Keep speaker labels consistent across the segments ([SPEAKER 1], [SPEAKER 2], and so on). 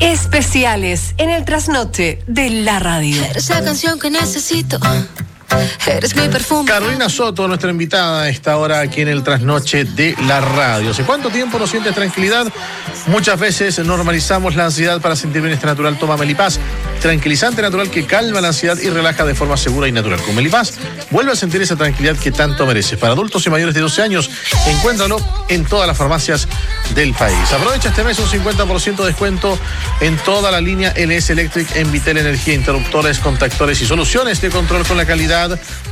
[SPEAKER 1] Especiales en el trasnoche de la radio.
[SPEAKER 2] Eres la canción que necesito. Eres mi perfume.
[SPEAKER 3] Carolina Soto, nuestra invitada a esta hora aquí en el trasnoche de la radio. ¿Hace cuánto tiempo no sientes tranquilidad? Muchas veces normalizamos la ansiedad para sentir bienestar natural. Toma Melipaz, tranquilizante natural que calma la ansiedad y relaja de forma segura y natural. Con Melipaz, vuelve a sentir esa tranquilidad que tanto mereces. Para adultos y mayores de 12 años, encuéntralo en todas las farmacias del país. Aprovecha este mes un 50% de descuento en toda la línea LS Electric en Vitel Energía, interruptores, contactores y soluciones de control con la calidad.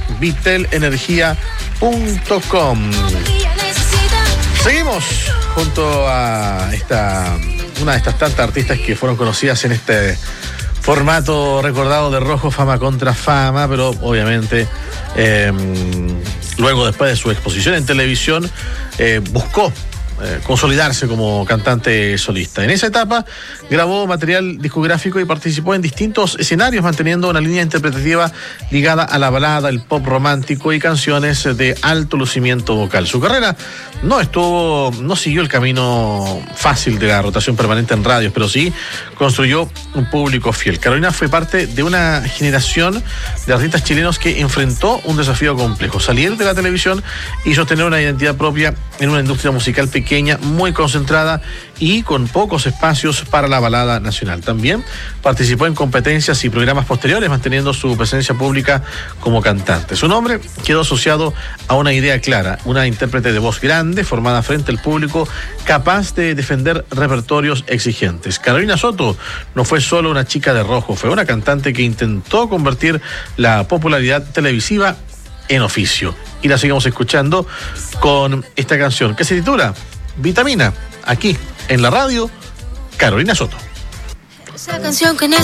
[SPEAKER 3] Vitelenergia.com. Seguimos junto a una de estas tantas artistas que fueron conocidas en este formato recordado de Rojo, Fama contra Fama, pero obviamente luego, después de su exposición en televisión, buscó consolidarse como cantante solista. En esa etapa grabó material discográfico y participó en distintos escenarios, manteniendo una línea interpretativa ligada a la balada, el pop romántico y canciones de alto lucimiento vocal. Su carrera no siguió el camino fácil de la rotación permanente en radios, pero sí construyó un público fiel. Carolina fue parte de una generación de artistas chilenos que enfrentó un desafío complejo: salir de la televisión y sostener una identidad propia en una industria musical pequeña, muy concentrada y con pocos espacios para la balada nacional. También participó en competencias y programas posteriores, manteniendo su presencia pública como cantante. Su nombre quedó asociado a una idea clara: una intérprete de voz grande, formada frente al público, capaz de defender repertorios exigentes. Carolina Soto no fue solo una chica de rojo, fue una cantante que intentó convertir la popularidad televisiva en oficio. Y la seguimos escuchando con esta canción que se titula Vitamina, aquí en la radio, Carolina Soto.
[SPEAKER 2] Esa canción que